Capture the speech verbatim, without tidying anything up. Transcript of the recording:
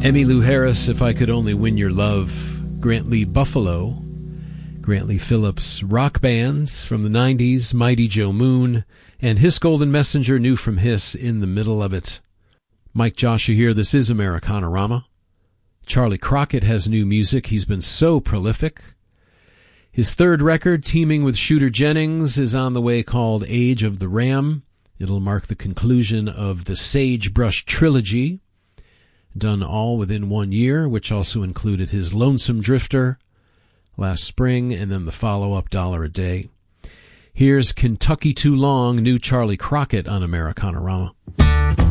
Emmylou Harris, If I Could Only Win Your Love. Grant Lee Buffalo. Grant Lee Phillips rock bands from the nineties, Mighty Joe Moon, and Hiss Golden Messenger, new from Hiss, In the Middle of It. Mike Joshua here, this is Americana-rama. Charlie Crockett has new music, he's been so prolific. His third record, teaming with Shooter Jennings, is on the way, called Age of the Ram. It'll mark the conclusion of the Sagebrush Trilogy, done all within one year, which also included his Lonesome Drifter last spring, and then the follow-up Dollar a Day. Here's Kentucky Too Long, new Charlie Crockett on Americana-rama.